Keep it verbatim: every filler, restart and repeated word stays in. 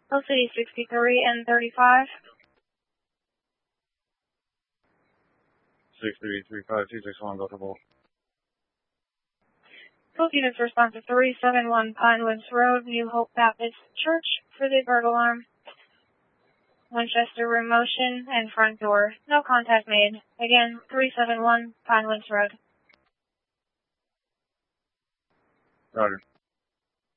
Hill City sixty-three and thirty-five. six three three five two six one, go for both. Both units respond to three seven one Pinewoods Road, New Hope Baptist Church for the bird alarm. Winchester room motion and front door. No contact made. Again, three seven one Pinewoods Road. Roger.